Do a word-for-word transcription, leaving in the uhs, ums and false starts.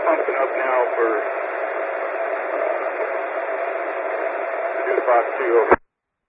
pumping up now for uh, two o'clock two over.